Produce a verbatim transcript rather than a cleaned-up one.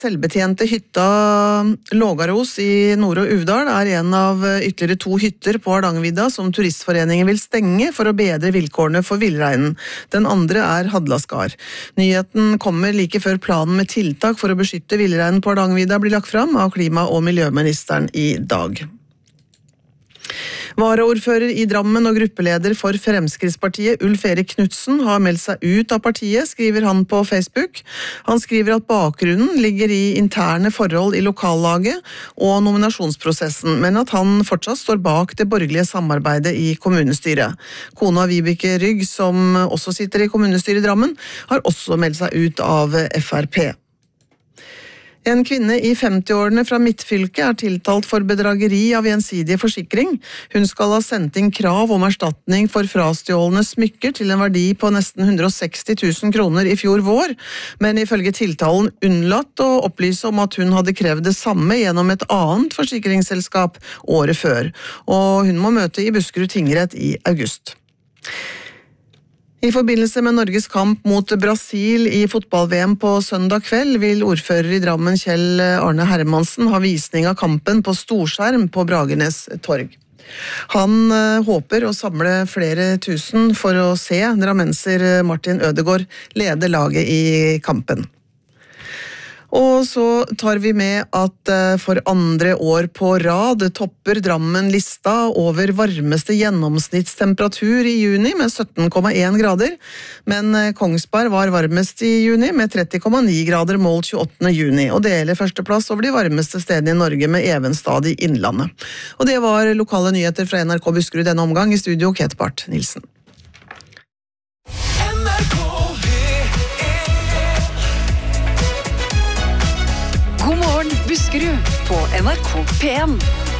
Selvbetjente hytta Lågaros i Nord- og Uvdal er en av ytterligere to hytter på Hardangervidda som turistforeningen vil stenge for å bedre vilkårene for villreinen. Den andre er Hadlaskar. Nyheten kommer like før planen med tiltak for å beskytte villreinen på Hardangervidda blir lagt fram av klima- og miljøministeren i dag. Varaordfører i Drammen og gruppeleder for Fremskrittspartiet, Ulf Erik Knudsen, har meldt seg ut av partiet, skriver han på Facebook. Han skriver at bakgrunnen ligger i interne forhold i lokallaget og nominasjonsprosessen, men at han fortsatt står bak det borgerlige samarbeidet i kommunestyret. Kona Vibeke Rygg, som også sitter i kommunestyret i Drammen, har også meldt seg ut av F R P. En kvinne i femtiårene fra Midtfylke er tiltalt for bedrageri av gjensidig forsikring. Hun skal ha sendt inn krav om erstatning for frastjålne smykker til en verdi på nesten hundre og seksti tusen kroner i fjor vår, men ifølge tiltalen unnlatt å opplyse om at hun hadde krevd det samme gjennom et annet forsikringsselskap året før, og hun må møte i Buskerud tingrett i august. I forbindelse med Norges kamp mot Brasil i fotball-V M på søndag kveld vil ordfører i Drammen Kjell Arne Hermansen ha visning av kampen på storskjerm på Bragernes torg. Han håper å samle flere tusen for å se drammenser Martin Ødegaard lede laget i kampen. Og så tar vi med at for andre år på rad topper Drammen lista over varmeste gjennomsnittstemperatur i juni med sytten komma én grader, men Kongsberg var varmest i juni med tretti komma ni grader målt tjueåttende juni, og deler førsteplass over de varmeste stedene i Norge med Evenstad i Innlandet. Og det var lokale nyheter fra N R K Buskerud denne omgang, i studio Kate Barth Nilsen. God morgen, Buskerud på N R K P en.